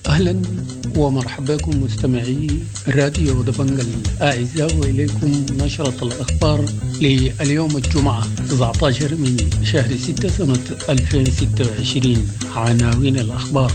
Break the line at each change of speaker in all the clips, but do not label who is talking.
أهلا ومرحبا بكم مستمعي راديو دبنج الأعزاء، وإليكم نشرة الأخبار لليوم الجمعة 19 من شهر 6 سنة 2026. عناوين الأخبار: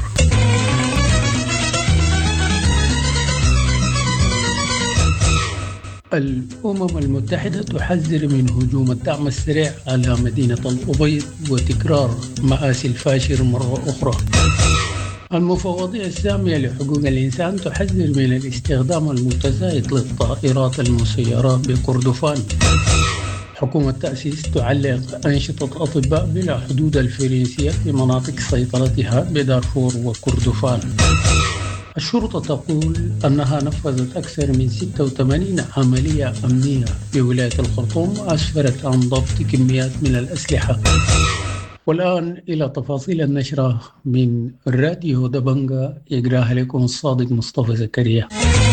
الأمم المتحدة تحذر من هجوم الدعم السريع على مدينة الأبيض وتكرار مآسي الفاشر مرة أخرى. المفوضية السامية لحقوق الإنسان تحذر من الاستخدام المتزايد للطائرات المسيرة بكردفان. حكومة تأسيس تعلق أنشطة أطباء بلا حدود الفرنسية في مناطق سيطرتها بدارفور وكردفان. الشرطة تقول أنها نفذت أكثر من 86 عملية أمنية في ولاية الخرطوم، أسفرت عن ضبط كميات من الأسلحة. والآن إلى تفاصيل النشرة من الراديو دبنجة، يقراها لكم الصادق مصطفى زكريا.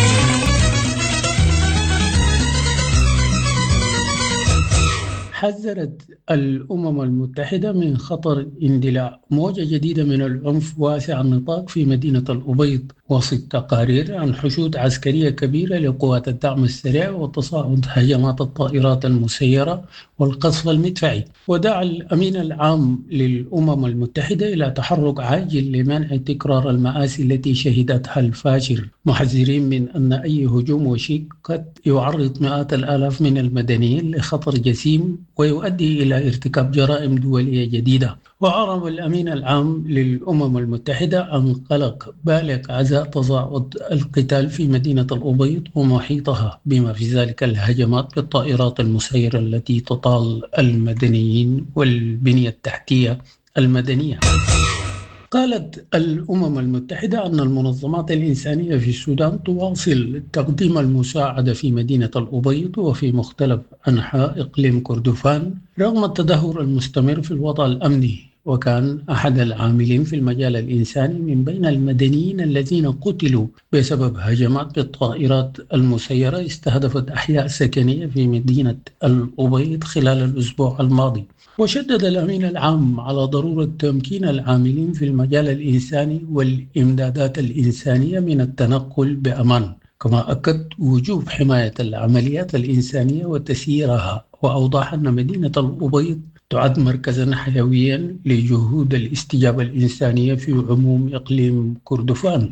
حذرت الأمم المتحدة من خطر اندلاع موجة جديدة من العنف واسع النطاق في مدينة الأبيض، وسط تقارير عن حشود عسكرية كبيرة لقوات الدعم السريع وتصاعد هجمات الطائرات المسيرة والقصف المدفعي. ودعا الأمين العام للأمم المتحدة إلى تحرك عاجل لمنع تكرار المآسي التي شهدتها الفاجر، محذرين من أن أي هجوم وشيك قد يعرض مئات الآلاف من المدنيين لخطر جسيم ويؤدي إلى ارتكاب جرائم دولية جديدة. وأعرب الأمين العام للأمم المتحدة عن قلق بالغ عزاء تصاعد القتال في مدينة الأبيض ومحيطها، بما في ذلك الهجمات بالطائرات المسيرة التي تطال المدنيين والبنية التحتية المدنية. قالت الأمم المتحدة أن المنظمات الإنسانية في السودان تواصل تقديم المساعدة في مدينة الأبيض وفي مختلف أنحاء إقليم كردفان رغم التدهور المستمر في الوضع الأمني. وكان أحد العاملين في المجال الإنساني من بين المدنيين الذين قتلوا بسبب هجمات بالطائرات المسيرة استهدفت أحياء سكنية في مدينة الأبيض خلال الأسبوع الماضي. وشدد الأمين العام على ضرورة تمكين العاملين في المجال الإنساني والإمدادات الإنسانية من التنقل بأمان، كما أكد وجوب حماية العمليات الإنسانية وتسييرها. وأوضح أن مدينة الأبيض تعد مركزا حيويا لجهود الاستجابة الإنسانية في عموم إقليم كردفان.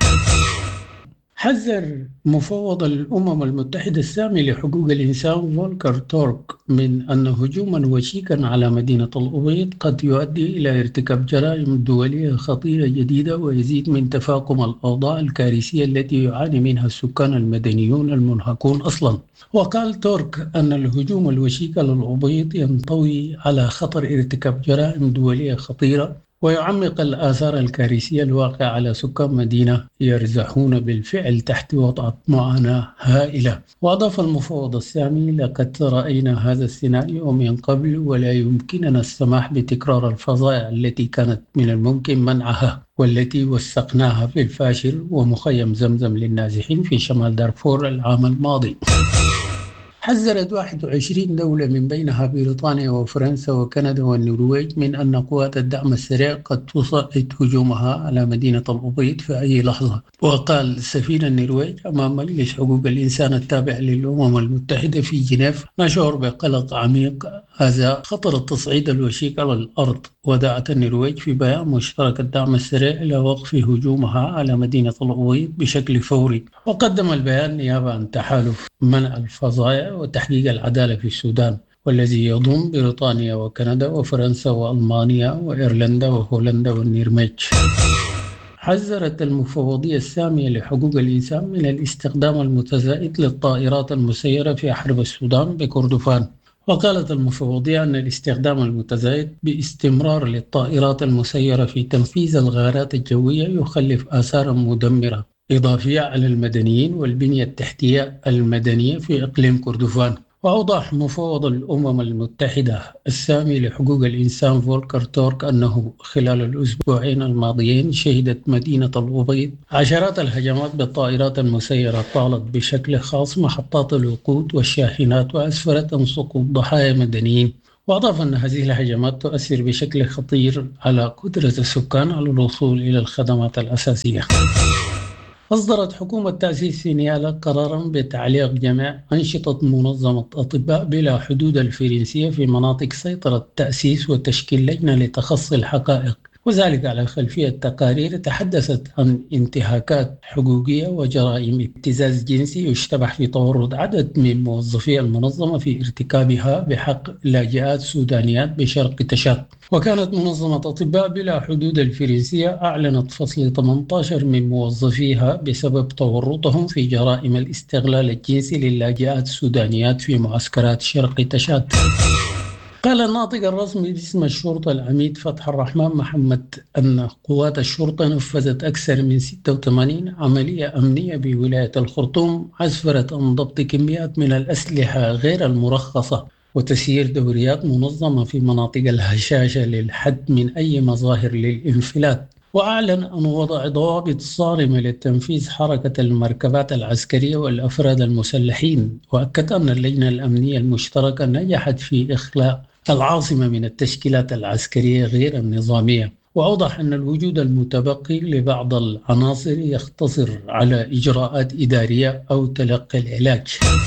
حذر مفوض الأمم المتحدة السامي لحقوق الإنسان فولكر تورك من أن هجوما وشيكا على مدينة الأبيض قد يؤدي إلى ارتكاب جرائم دولية خطيرة جديدة ويزيد من تفاقم الأوضاع الكارثية التي يعاني منها السكان المدنيون المنهكون أصلا. وقال تورك أن الهجوم الوشيك للأبيض ينطوي على خطر ارتكاب جرائم دولية خطيرة ويعمق الآثار الكارثية الواقعة على سكان مدينة يرزحون بالفعل تحت وضع معاناة هائلة. وأضاف المفوض السامي: لقد رأينا هذا السيناريو من قبل ولا يمكننا السماح بتكرار الفظائع التي كانت من الممكن منعها والتي وثقناها في الفاشر ومخيم زمزم للنازحين في شمال دارفور العام الماضي. حذرت 21 دولة من بينها بريطانيا وفرنسا وكندا والنرويج من أن قوات الدعم السريع قد تصعد هجومها على مدينة الأبيض في أي لحظة. وقال سفير النرويج أمام مجلس حقوق الإنسان التابع للأمم المتحدة في جنيف: نشعر بقلق عميق هذا خطر التصعيد الوشيك على الأرض. ودعت النرويج في بيان مشترك الدعم السريع إلى وقف هجومها على مدينة الأبيض بشكل فوري. وقدم البيان نيابة عن تحالف منع الفظائع وتحقيق العدالة في السودان، والذي يضم بريطانيا وكندا وفرنسا وألمانيا وإيرلندا وهولندا والنرويج. حذرت المفوضية السامية لحقوق الإنسان من الاستخدام المتزايد للطائرات المسيرة في حرب السودان بكردفان. وقالت المفوضية أن الاستخدام المتزايد باستمرار للطائرات المسيرة في تنفيذ الغارات الجوية يخلف آثارا مدمرة إضافية على المدنيين والبنية التحتية المدنية في إقليم كردفان. وأوضح مفوض الأمم المتحدة السامي لحقوق الإنسان فولكر تورك أنه خلال الأسبوعين الماضيين شهدت مدينة الأبيض عشرات الهجمات بالطائرات المسيرة طالت بشكل خاص محطات الوقود والشاحنات وأسفرت عن سقوط ضحايا مدنيين. وأضاف أن هذه الهجمات تؤثر بشكل خطير على قدرة السكان على الوصول إلى الخدمات الأساسية. أصدرت حكومة تأسيس سينيالا قرارا بتعليق جميع أنشطة منظمة أطباء بلا حدود الفرنسية في مناطق سيطرة تأسيس وتشكيل لجنة لتخصي الحقائق، وذلك على خلفية تقارير تحدثت عن انتهاكات حقوقية وجرائم ابتزاز جنسي يشتبه في تورط عدد من موظفي المنظمة في ارتكابها بحق لاجئات سودانيات بشرق تشاد. وكانت منظمة أطباء بلا حدود الفرنسية أعلنت فصل 18 من موظفيها بسبب تورطهم في جرائم الاستغلال الجنسي للاجئات السودانيات في معسكرات شرق تشاد. قال الناطق الرسمي باسم الشرطة العميد فتح الرحمن محمد أن قوات الشرطة نفذت أكثر من 86 عملية أمنية بولاية الخرطوم أسفرت عن ضبط كميات من الأسلحة غير المرخصة وتسيير دوريات منظمة في مناطق الهشاشة للحد من أي مظاهر للانفلات. وأعلن عن وضع ضوابط صارمة لتنفيذ حركة المركبات العسكرية والأفراد المسلحين، وأكد أن اللجنة الأمنية المشتركة نجحت في إخلاء العاصمة من التشكيلات العسكرية غير النظامية. وأوضح أن الوجود المتبقي لبعض العناصر يختصر على إجراءات إدارية أو تلقي العلاج.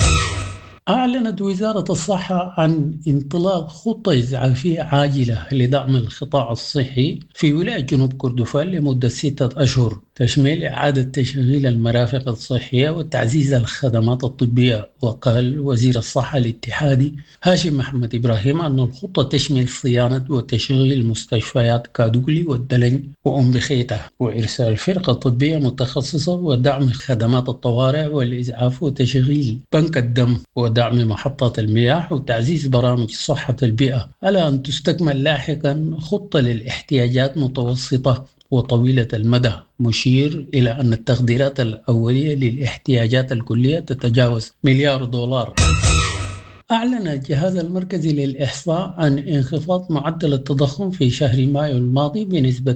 أعلنت وزارة الصحة عن انطلاق خطة إسعافية عاجلة لدعم القطاع الصحي في ولاية جنوب كردفان لمدة 6 أشهر، تشمل إعادة تشغيل المرافق الصحية وتعزيز الخدمات الطبية. وقال وزير الصحة الاتحادي هاشم محمد إبراهيم أن الخطة تشمل صيانة وتشغيل مستشفيات كادوغلي والدلنج وأم بخيتة، وإرسال فرقة طبية متخصصة، ودعم خدمات الطوارئ والإسعاف، وتشغيل بنك الدم، ودعم محطات المياه، وتعزيز برامج صحة البيئة، على أن تستكمل لاحقا خطة للاحتياجات متوسطة وطويلة المدى، مشير إلى أن التقديرات الأولية للاحتياجات الكلية تتجاوز $1,000,000,000. أعلن الجهاز المركزي للإحصاء عن انخفاض معدل التضخم في شهر مايو الماضي بنسبة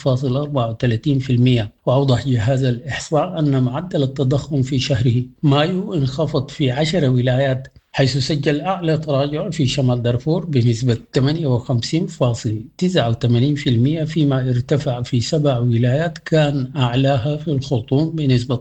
1.34%. وأوضح جهاز الإحصاء أن معدل التضخم في شهر مايو انخفض في 10 ولايات، حيث سجل أعلى تراجع في شمال دارفور بنسبة 58.89%، فيما ارتفع في 7 ولايات كان أعلاها في الخرطوم بنسبة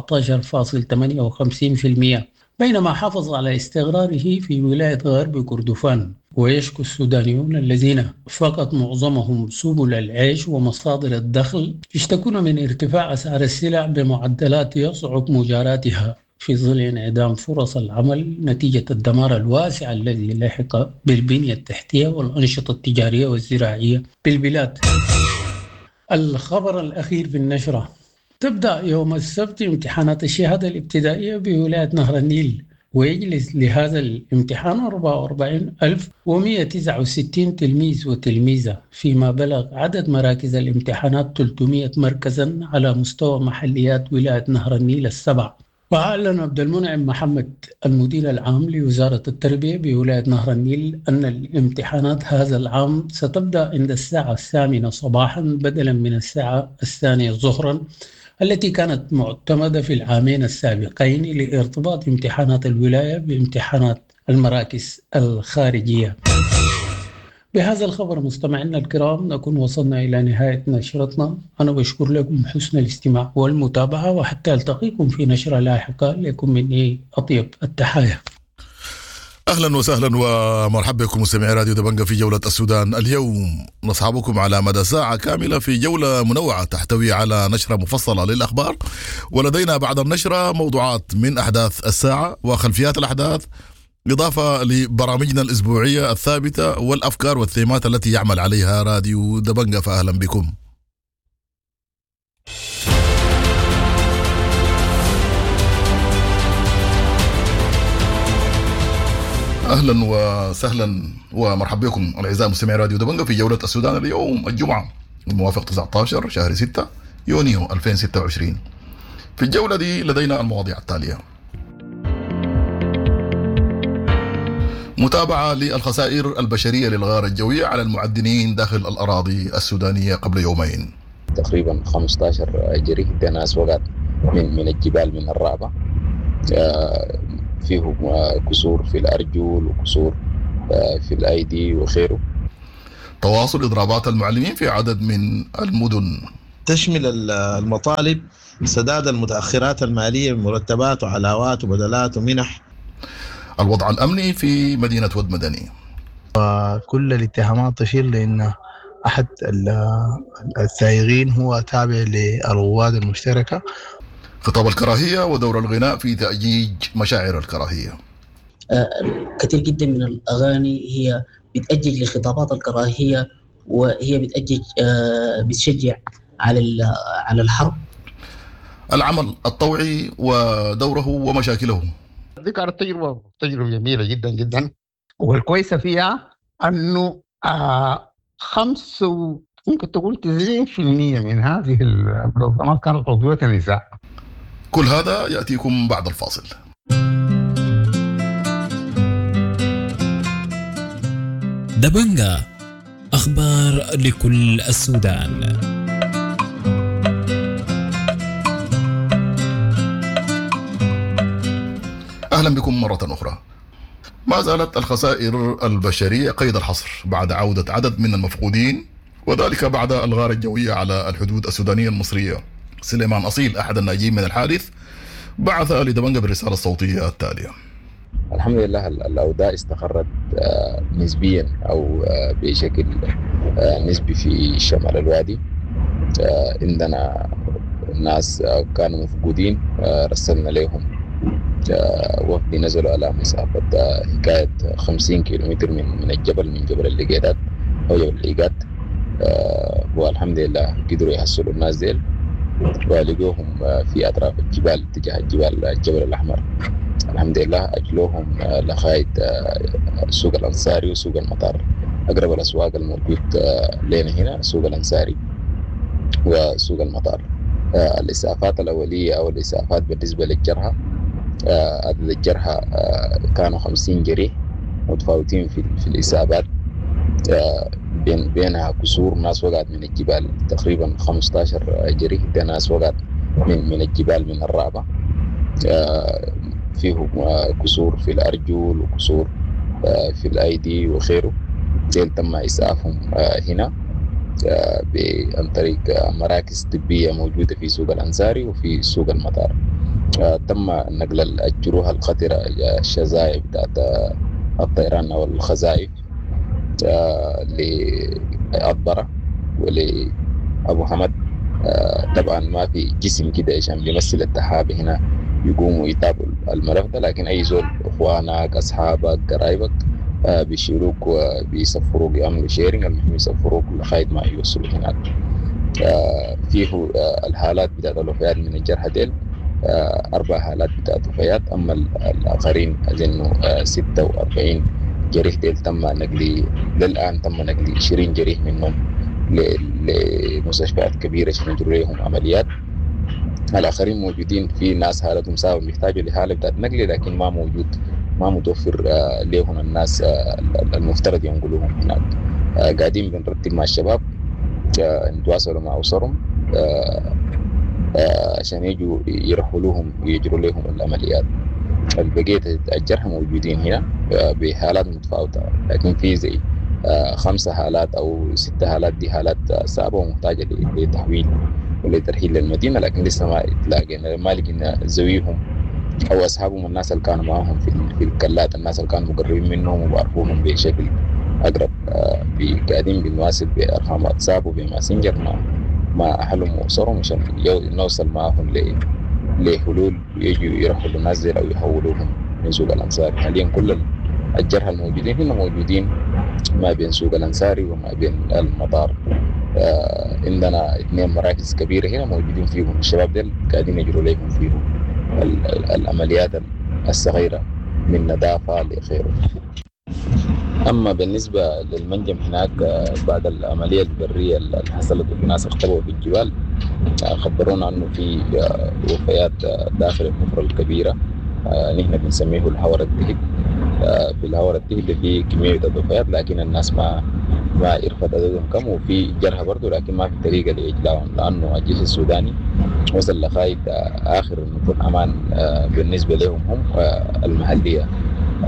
19.58%، بينما حافظ على استقراره في ولاية غرب كردفان. ويشكو السودانيون الذين فقط معظمهم سبل العيش ومصادر الدخل يشتكون من ارتفاع أسعار السلع بمعدلات يصعب مجاراتها في ظل انعدام فرص العمل نتيجة الدمار الواسع الذي لحق بالبنية التحتية والأنشطة التجارية والزراعية بالبلاد. الخبر الأخير في النشرة: تبدأ يوم السبت امتحانات الشهادة الابتدائية بولاية نهر النيل، ويجلس لهذا الامتحان 44,169 تلميذ وتلميذة، فيما بلغ عدد مراكز الامتحانات 300 مركزا على مستوى محليات ولاية نهر النيل ال7. وأعلن عبد المنعم محمد المدير العام لوزارة التربية بولاية نهر النيل أن الامتحانات هذا العام ستبدأ عند الساعة 8 صباحا بدلا من الساعة 2 ظهرا التي كانت معتمدة في العامين السابقين لارتباط امتحانات الولاية بامتحانات المراكز الخارجية. بهذا الخبر مستمعينا الكرام نكون وصلنا إلى نهاية نشرتنا. أنا بشكر لكم حسن الاستماع والمتابعة، وحتى ألتقيكم في نشرة لاحقة لكم مني أطيب التحايا.
أهلا وسهلا ومرحبا بكم مستمعي راديو دبنجة في جولة السودان. اليوم نصحبكم على مدى ساعة كاملة في جولة منوعة تحتوي على نشرة مفصلة للأخبار، ولدينا بعد النشرة موضوعات من أحداث الساعة وخلفيات الأحداث، إضافة لبرامجنا الأسبوعية الثابتة والأفكار والثيمات التي يعمل عليها راديو دبنجة. فأهلا بكم. أهلا وسهلا ومرحبا بكم الأعزاء مستمعي راديو دبنجة في جولة السودان اليوم الجمعة الموافق 19 شهر 6 يونيو 2026. في الجولة دي لدينا المواضيع التالية: متابعة للخسائر البشرية للغارة الجوية على المعدنين داخل الأراضي السودانية قبل يومين.
تقريبا 15 جريدة ناس وقعت من الجبال من الرعبة، فيهم كسور في الأرجل وكسور في الأيدي وخيره.
تواصل إضرابات المعلمين في عدد من المدن
تشمل المطالب سداد المتأخرات المالية من مرتبات وعلاوات وبدلات ومنح.
الوضع الأمني في مدينة ود مدني،
كل الاتهامات تشير لأن أحد الثائرين هو تابع للرواد المشتركة.
خطاب الكراهية ودور الغناء في تأجيج مشاعر الكراهية.
كثير جدا من الأغاني هي بتأجج لخطابات الكراهية، وهي بتأجج بتشجع على الحرب.
العمل الطوعي ودوره ومشاكله.
ذكر تجربة جميلة جدا جدا، والكويسة فيها أنه ممكن تقول 90% من هذه المنظمات كانت عضوية النساء.
كل هذا يأتيكم بعد الفاصل.
دبنجة، أخبار لكل السودان.
أهلا بكم مرة أخرى. ما زالت الخسائر البشرية قيد الحصر بعد عودة عدد من المفقودين، وذلك بعد الغار الجوية على الحدود السودانية المصرية. سليمان أصيل أحد الناجين من الحادث بعث لدبنجة بالرسالة الصوتية التالية.
الحمد لله الأوضاع استقرت نسبيا أو بشكل نسبي في شمال الوادي. عندنا ناس كانوا مفقودين، رسلنا لهم وفد نزلوا على مسافة حكاية 50 كيلومتر من الجبل، من جبل الليقيدات أو جبل الليقات. والحمد لله قدروا يحصلوا الناس ديل ولقوهم في أطراف الجبال اتجاه الجبل الأحمر. الحمد لله أجلوهم لغاية سوق الأنصاري وسوق المطار، أقرب الأسواق الموجود لنا هنا سوق الأنصاري وسوق المطار. الإسعافات الأولية أو الإسعافات بالنسبة للجرحى، عدد الجرحى كانوا 50 جريح متفاوتين في الإصابات، بينها كسور، ناس وقعت من الجبال تقريبا 15 جريح، ناس وقعت من الجبال من الرعبة، فيه كسور في الأرجل وكسور في الأيدي وغيره. تم إسعافهم هنا عن طريق مراكز طبية موجودة في سوق الأنصاري وفي سوق المطار. تم نقل الجروح القطرة، الشظايا بتاعت الطيران أو الخزائف لأضبرة ولأبو حمد. طبعا ما في جسم كده عشان بيمثل التحابي هنا يقوموا يتابعوا الملف ده، لكن أي زول إخوانك أصحابك قرايبك بيشيلوك وبيسفروك، يعملوا شيرنج، المهم يسفروك لغاية ما يوصلوا هناك. فيه الحالات بتاعت الوفيات من الجرحى ديل 4 حالات بتاعت وفيات، أما الآخرين أظنوا 46 جريح ديل تم نقلي للآن، تم نقلي 20 جريح منهم لمستشفيات كبيرة عشان يجروا لهم عمليات. الآخرين موجودين، في ناس حالتهم صعبة بيحتاجوا لحالة بتاعت نقل، لكن ما متوفر لهم الناس المفترض ينقلوهم هناك. قاعدين بنرتب مع الشباب نتواصلوا مع أسرهم عشان يجوا يرحلوهم ويجروا لهم العمليات. البقية الجرحى موجودين هنا بحالات متفاوتة، لكن في زي 5 حالات أو 6 حالات دي حالات صعبة ومحتاجة لتحويل ولترحيل للمدينة، لكن لسه ما لقينا زويهم أو أصحابهم، الناس اللي كانوا معهم في الكلات، الناس اللي كانوا مقربين منهم وبعرفوهم بشكل أقرب. قاعدين بنواصل بأرقام واتساب وبماسنجر مع أهلهم وأسرهم عشان نوصل معهم لحلول يجوا يرحلوا الناس دي أو يحولوهم من سوق الأنصاري. حاليا كل الجرحى الموجودين هنا موجودين ما بين سوق الأنصاري وما بين المطار. عندنا 2 مراكز كبيرة هنا موجودين فيهم الشباب ديل قاعدين يجروا لهم فيهم العمليات الصغيرة من نظافة لغيره. أما بالنسبة للمنجم هناك بعد العملية البرية اللي حصلت والناس اختبوا في الجبال، خبرونا أنه في وفيات داخل الحفرة الكبيرة، نحن بنسميه الهور الدهب. في الهور الدهب في كمية وفيات، لكن الناس ما عرفت عددهم كم، وفي جرحى برضو لكن ما في طريقة لإجلاهم، لأنه الجيش السوداني وصل لغاية آخر نقطة أمان بالنسبة لهم هم المحلية.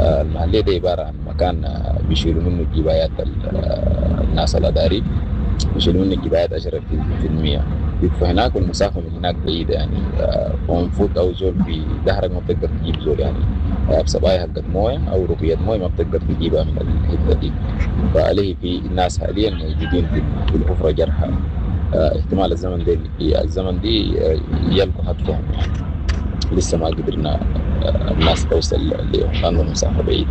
المحلية دي عبارة عن مكان بيشيلوا منه جبايات الناس الأداري، يشيلوا منك جبايات 10%. يبقى هناك والمسافة من هناك بعيدة يعني ونفوت أو زول في دهرك ما بتقدر تجيب زول يعني بصبايا حقت موية أو رقية موية ما بتقدر تجيبها من الحتة دي. فعليه في الناس حاليا موجودين في الحفرة جرحى، احتمال الزمن دي يلقوا هدفهم يعني. لسه ما قدرنا الناس توصل لأنه المسافة بعيدة.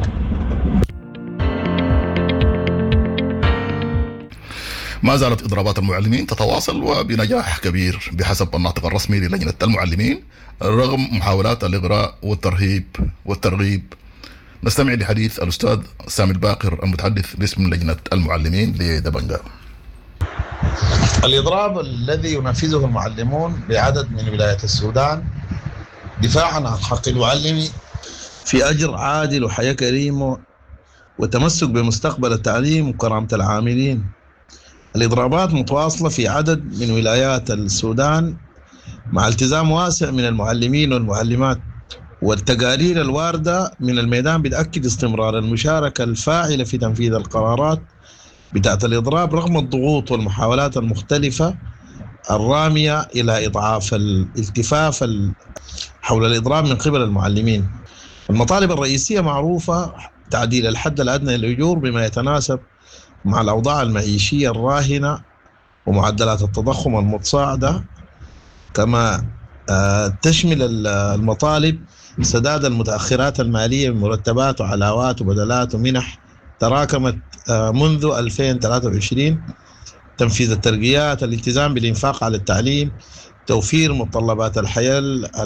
ما زالت إضرابات المعلمين تتواصل وبنجاح كبير بحسب الناطق الرسمي للجنة المعلمين رغم محاولات الإغراء والترغيب. نستمع لحديث الأستاذ سامي الباقر المتحدث باسم لجنة المعلمين لدبنجا.
الإضراب الذي ينفذه المعلمون بعدد من ولايات السودان دفاعا عن حق المعلم في أجر عادل وحياة كريمة وتمسك بمستقبل التعليم وكرامة العاملين. الإضرابات متواصلة في عدد من ولايات السودان مع التزام واسع من المعلمين والمعلمات، والتقارير الواردة من الميدان بتأكد استمرار المشاركة الفاعلة في تنفيذ القرارات بتاعت الإضراب رغم الضغوط والمحاولات المختلفة الرامية إلى إضعاف الالتفاف حول الإضراب من قبل المعلمين. المطالب الرئيسية معروفة: تعديل الحد الأدنى للأجور بما يتناسب مع الأوضاع المعيشية الراهنة ومعدلات التضخم المتصاعدة، كما تشمل المطالب سداد المتأخرات المالية من مرتبات وعلاوات وبدلات ومنح تراكمت منذ 2023، تنفيذ الترقيات، الالتزام بالإنفاق على التعليم، توفير متطلبات الحياة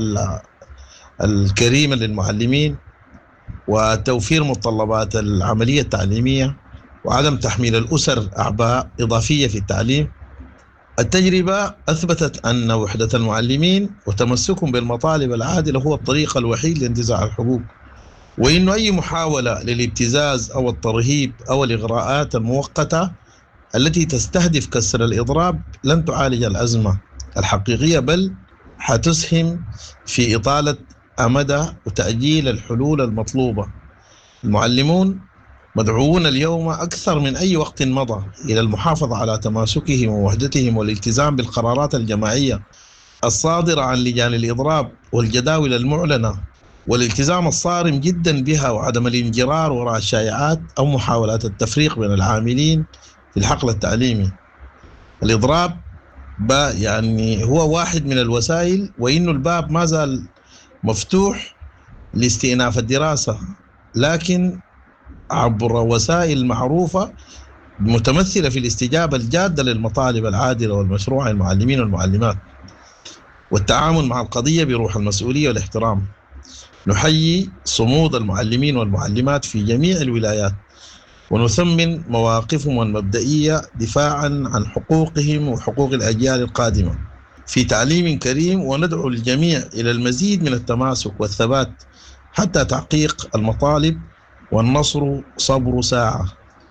الكريمة للمعلمين، وتوفير متطلبات العملية التعليمية، وعدم تحميل الأسر أعباء إضافية في التعليم. التجربة أثبتت أن وحدة المعلمين وتمسكهم بالمطالب العادلة هو الطريق الوحيد لانتزاع الحقوق، وإنه أي محاولة للابتزاز أو الترهيب أو الإغراءات المؤقتة التي تستهدف كسر الإضراب لن تعالج الأزمة الحقيقية، بل حتسهم في إطالة أمد وتأجيل الحلول المطلوبة. المعلمون مدعوون اليوم أكثر من أي وقت مضى إلى المحافظة على تماسكهم ووحدتهم والالتزام بالقرارات الجماعية الصادرة عن لجان الإضراب والجداول المعلنة، والالتزام الصارم جدا بها، وعدم الانجرار وراء الشائعات أو محاولات التفريق بين العاملين في الحقل التعليمي. الإضراب يعني هو واحد من الوسائل، وإنه الباب ما زال مفتوح لاستئناف الدراسة، لكن عبر وسائل معروفة متمثلة في الاستجابة الجادة للمطالب العادلة والمشروعة للمعلمين والمعلمات والتعامل مع القضية بروح المسؤولية والاحترام. نحيي صمود المعلمين والمعلمات في جميع الولايات ونثمن مواقفهم المبدئية دفاعا عن حقوقهم وحقوق الأجيال القادمة في تعليم كريم، وندعو الجميع إلى المزيد من التماسك والثبات حتى تحقيق المطالب، والنصر صبر ساعة.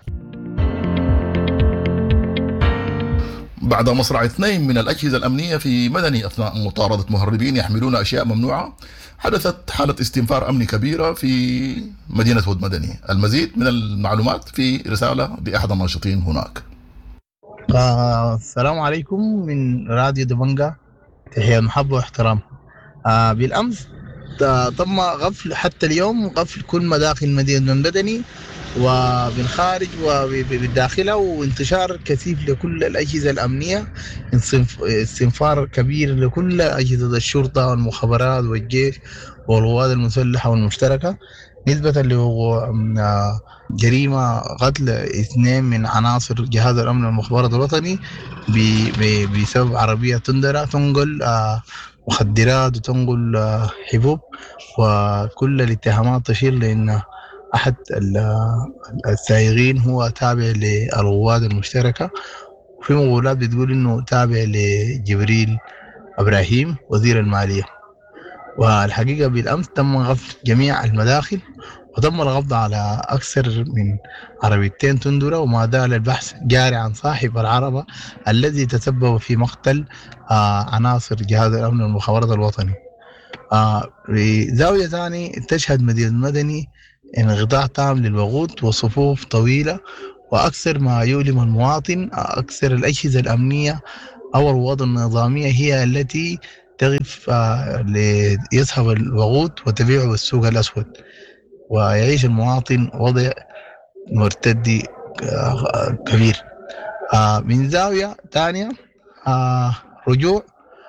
بعد مصرع 2 من الأجهزة الأمنية في مدني أثناء مطاردة مهربين يحملون أشياء ممنوعة، حدثت حالة استنفار أمني كبيرة في مدينة هود مدني. المزيد من المعلومات في رسالة لأحد الناشطين هناك.
السلام عليكم من راديو دبنجا، تحية محبة واحترام. بالأمس تم غفل حتى اليوم غفل كل مداخل مدينة مدني وبالخارج وبالداخلة، وانتشار كثيف لكل الأجهزة الأمنية، استنفار كبير لكل أجهزة الشرطة والمخابرات والجيش والقوات المسلحة والمشتركة، نسبة لوقوع جريمة قتل 2 من عناصر جهاز الأمن والمخابرات الوطني بسبب عربية تندرة تنقل مخدرات وتنقل حبوب، وكل الاتهامات تشير لأن أحد السائقين هو تابع للقوات المشتركة، وفي مقولات بتقول إنه تابع لجبريل إبراهيم وزير المالية. والحقيقة بالأمس تم غفل جميع المداخل وتم القبض على أكثر من عربيتين تندرة، وما زال البحث جاري عن صاحب العربة الذي تسبب في مقتل عناصر جهاز الأمن والمخابرات الوطني. بزاوية ثانية تشهد مدينة مدني انقطاع تام للوقود وصفوف طويلة وأكثر ما يؤلم المواطن أكثر الأجهزة الأمنية أو الرواد النظامية هي التي تقف ليسحب الوقود وتبيعه بالسوق الأسود، ويعيش المواطن وضع مرتدي كبير. من زاوية ثانية رجوع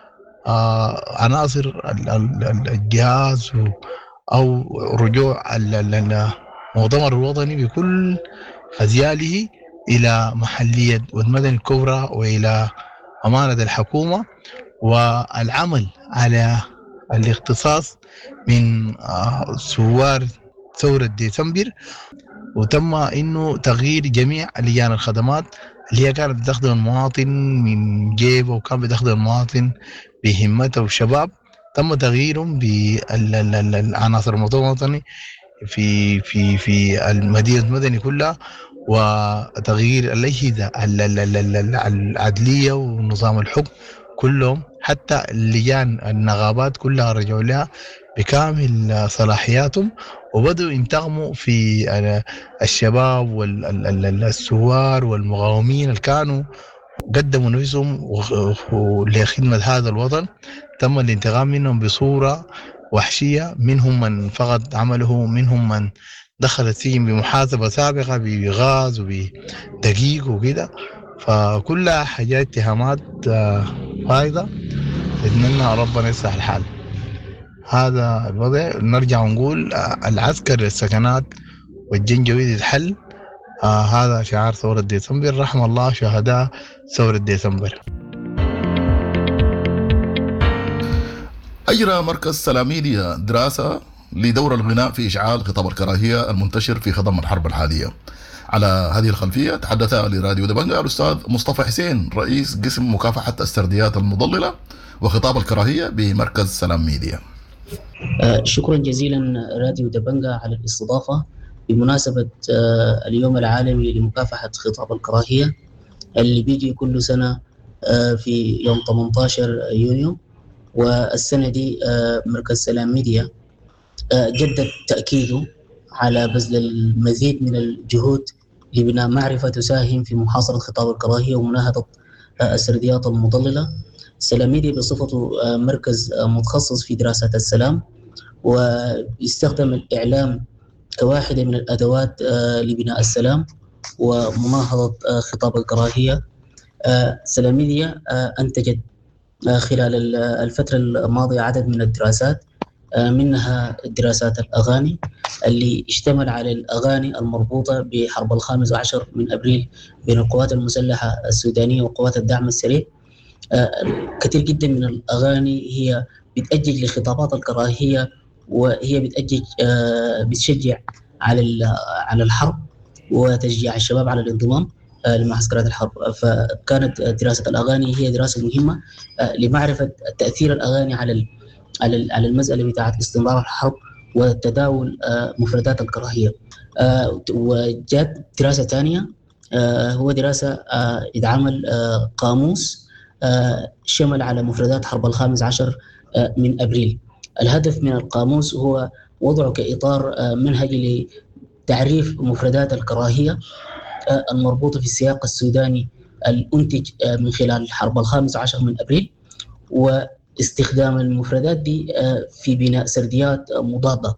عناصر الجهاز أو رجوع المؤتمر الوطني بكل أزياله إلى محلية والمدن الكبرى وإلى أمانة الحكومة، والعمل على الاختصاص من ثوار ثورة ديسمبر، وتم إنه تغيير جميع لجان الخدمات اللي هي كانت بتخدم المواطن من جيبه وكان بتخدم المواطن بهمته والشباب، تم تغييرهم بالعناصر المؤتمر الوطني في المدينة المدني كلها، وتغيير الأجهزة العدلية ونظام الحكم كلهم، حتى اللجان النغابات كلها رجعوا لها بكامل صلاحياتهم، وبدأوا ينتقموا في الشباب والثوار والمقاومين اللي كانوا قدموا نفسهم لخدمة هذا الوطن. تم الانتقام منهم بصورة وحشية، منهم من فقد عمله، منهم من دخل السجن بمحاسبة سابقة بغاز وبدقيق وكده، فكلها حاجات اتهامات فايضة. نتمنى ربنا يصلح الحال. هذا الوضع. نرجع ونقول العسكر للسكنات والجنجويد الحل. هذا شعار ثورة ديسمبر. رحم الله شهداء ثورة ديسمبر.
أجرى مركز سلاميديا دراسة لدور الغناء في إشعال خطاب الكراهية المنتشر في خضم الحرب الحالية. على هذه الخلفية تحدث لراديو دبنجة الأستاذ مصطفى حسين رئيس قسم مكافحة السرديات المضللة وخطاب الكراهية بمركز سلام ميديا.
شكرا جزيلا راديو دبنجة على الاستضافة بمناسبة اليوم العالمي لمكافحة خطاب الكراهية اللي بيجي كل سنة في يوم 18 يونيو. والسنة دي مركز سلام ميديا جدد تأكيده على بذل المزيد من الجهود لبناء معرفة تساهم في محاصرة خطاب الكراهية ومناهضة السرديات المضللة. سلام ميديا بصفته مركز متخصص في دراسة السلام، ويستخدم الإعلام كواحدة من الأدوات لبناء السلام ومناهضة خطاب الكراهية. سلام ميديا أنتجت خلال الفترة الماضية عدد من الدراسات، منها دراسات الأغاني اللي اشتمل على الأغاني المربوطة بحرب 15 من أبريل بين القوات المسلحة السودانية وقوات الدعم السريع. كثير جدا من الأغاني هي بتأجج لخطابات الكراهية، وهي بتشجع على الحرب وتشجيع الشباب على الانضمام لمعسكرات الحرب. فكانت دراسة الأغاني هي دراسة مهمة لمعرفة تأثير الأغاني على المسألة بتاعة استمرار الحرب وتداول مفردات الكراهية. وجات دراسة ثانية هو دراسة اتعمل قاموس شمل على مفردات حرب 15 من أبريل. الهدف من القاموس هو وضعه كإطار منهجي لتعريف مفردات الكراهية المربوطة في السياق السوداني الأنتج من خلال حرب 15 من أبريل، واستخدام المفردات دي في بناء سرديات مضادة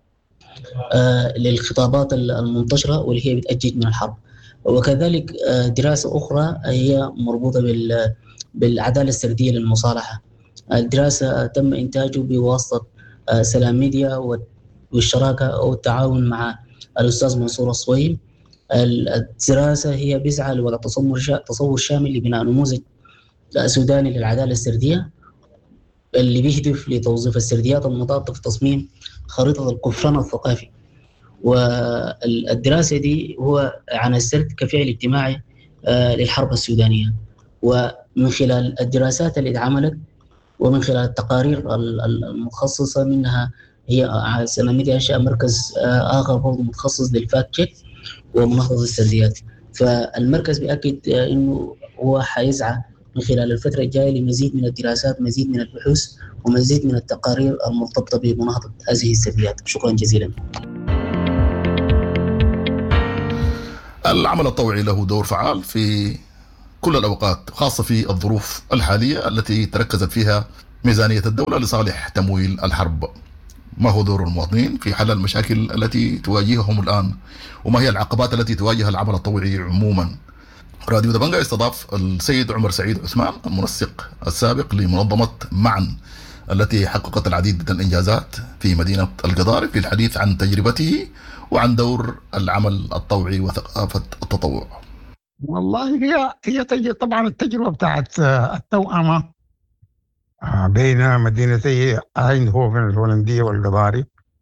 للخطابات المنتشرة واللي هي بتأجج من الحرب. وكذلك دراسة أخرى هي مربوطة بالعدالة السردية للمصالحة. الدراسة تم إنتاجه بواسطة سلام ميديا والشراكة أو التعاون مع الأستاذ منصور الصويم. الدراسة هي بيسعى لوضع تصور شامل لبناء نموذج سوداني للعدالة السردية اللي بيهدف لتوظيف السرديات المضادة في تصميم خريطة الكفران الثقافي. والدراسة دي هو عن السرد كفعل اجتماعي للحرب السودانية. ومن خلال الدراسات اللي اتعملت ومن خلال التقارير المتخصصة منها هي سلام ميديا أنشأ مركز آخر برضه متخصص للفاكت تشيك ومناهضة السرديات. فالمركز بيأكد إنه هو حيسعى من خلال الفترة الجاية لمزيد من الدراسات، مزيد من البحوث، ومزيد من التقارير المرتبطة بمناهضة هذه السرديات. شكرا جزيلا.
العمل الطوعي له دور فعال في كل الأوقات، خاصة في الظروف الحالية التي تركزت فيها ميزانية الدولة لصالح تمويل الحرب. ما هو دور المواطنين في حل المشاكل التي تواجههم الآن، وما هي العقبات التي تواجه العمل الطوعي عموما؟ راديو دبنجا استضاف السيد عمر سعيد عثمان، المنسق السابق لمنظمة معا التي حققت العديد من الإنجازات في مدينة القضارف، للحديث عن تجربته وعن دور العمل الطوعي وثقافة التطوع.
والله هي طبعا التجربة بتاعت التوأمة بين مدينتي ايندهوفن الهولندية والقضارف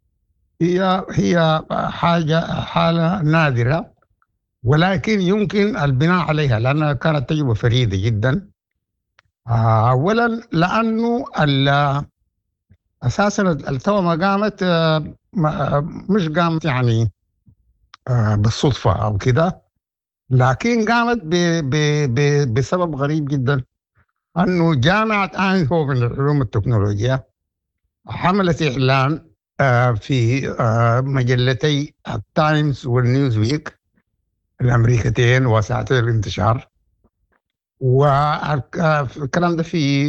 هي حالة نادرة، ولكن يمكن البناء عليها لأنها كانت تجربة فريدة جدا. أولا لأنه أساسا التوأمة قامت مش قامت يعني بالصدفة أو كده، لكن قامت بسبب غريب جدا، أنه جامعة ايندهوفن للعلوم والتكنولوجيا حملت إعلان في مجلتي التايمز والنيوز ويك الأمريكتين واسعتي الانتشار، والكلام ده في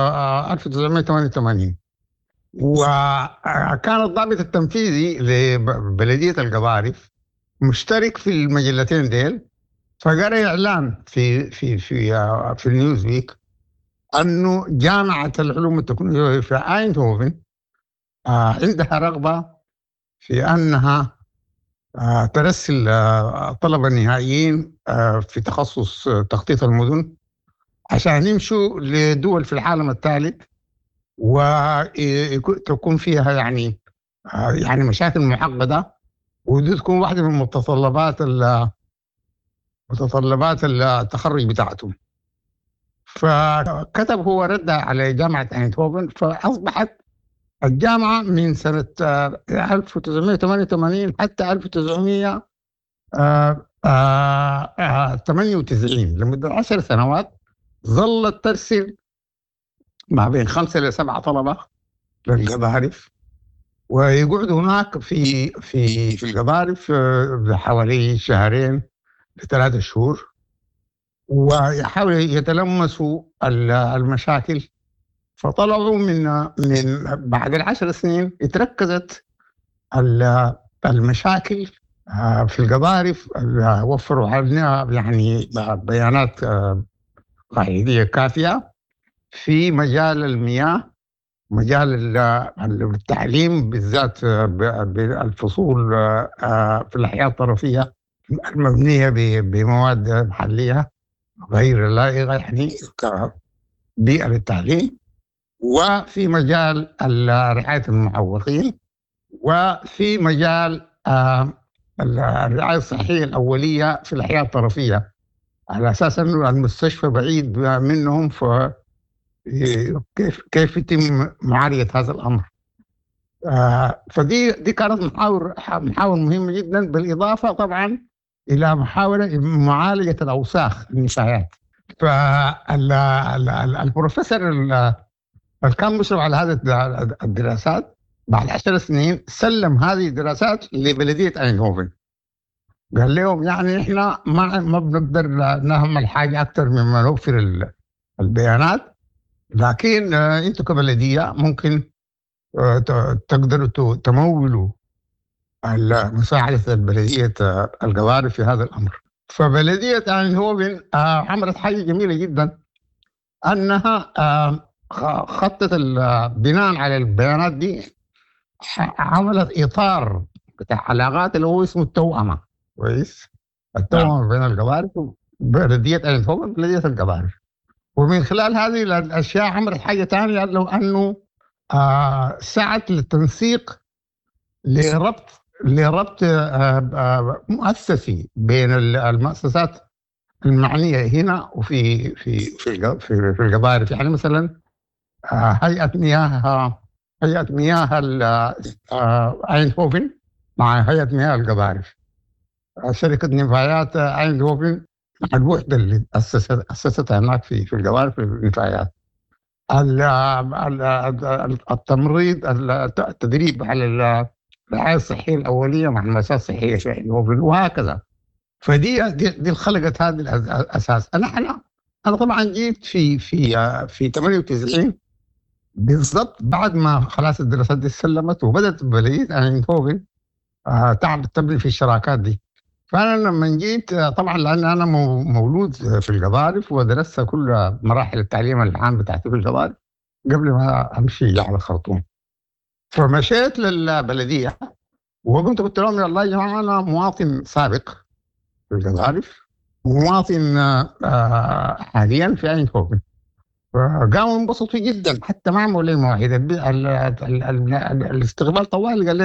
1988. وكان الضابط التنفيذي لبلدية القضارف مشترك في المجلتين ديل، فقرأ إعلان في النيوز ويك أنه جامعة العلوم والتكنولوجيا في ايندهوفن عندها رغبة في أنها ترسل طلبة نهائيين في تخصص تخطيط المدن عشان يمشوا لدول في العالم الثالث، وتكون فيها يعني مشاكل معقدة، ودي تكون واحدة من متطلبات التخرج بتاعتهم. فكتب هو رد على جامعة ايندهوفن، فأصبحت الجامعة من سنة 1988 حتى 1998 لمدة 10 سنوات ظلت ترسل ما بين 5 إلى 7 طلبة للقضارف، ويقعدوا هناك في القضارف حوالي 2 ل3 شهور، ويحاولوا يتلمسوا المشاكل. فطلعوا من بعد 10 سنين اتركزت المشاكل في القضارف، وفروا علينا يعني بيانات قاعدية كافية في مجال المياه، مجال التعليم بالذات بالفصول في الأحياء الطرفية المبنية بمواد محلية غير لائقة يعني كبيئة للتعليم، وفي مجال رعاية المعوقين، وفي مجال الرعاية الصحية الأولية في الأحياء الطرفية، على أساس أنه المستشفى بعيد منهم، كيف يتم معالجة هذا الأمر. فدي كانت محاور مهمة جدا، بالإضافة طبعا إلى محاولة معالجة الأوساخ النفايات. فالبروفيسور اللي كان مشرف على هذه الدراسات بعد 10 سنين سلم هذه الدراسات لبلدية ايندهوفن، قال لهم يعني احنا ما بنقدر نعمل حاجة أكثر مما نوفر البيانات، لكن انتوا كبلدية ممكن تقدروا تمولوا مساعدة البلدية القضارف في هذا الأمر. فبلدية ايندهوفن عملت حاجة جميلة جدا، أنها خطت بناء على البيانات دي عملت إطار بتاع علاقات اللي هو اسمه التوأمة. كويس، التوأمة بين القضارف وبلدية ايندهوفن وبلدية القضارف. ومن خلال هذه الأشياء عملت حاجة ثانية، لو أنه سعت للتنسيق لربط مؤسسي بين المؤسسات المعنية هنا وفي في القضارف. يعني مثلا هيئة مياه ايندهوفن مع هيئة مياه القضارف، شركة نفايات ايندهوفن مع الوحدة اللي أسستها هناك في القضارف النفايات، التمريض، التدريب على الرعاية الصحية الأولية مع المؤسسات الصحية في ايندهوفن، وهكذا. فدي خلقت هذا الاساس. انا طبعا جيت في 98 بالضبط بعد ما خلاص الدراسات دي سلمت وبدات بلديه ايندهوفن تبني في الشراكات دي. فانا لما جيت طبعا لان انا مولود في القضارف ودرست كل مراحل التعليم العام بتاعتي في القضارف قبل ما امشي على الخرطوم. فمشيت للبلديه وقمت قلت لهم يا الله يا جماعه انا مواطن سابق في القضارف ومواطن حاليا في ايندهوفن. فقاموا انبسطوا جدا حتى ما عملوا لي مواعيد الاستقبال طوال. قال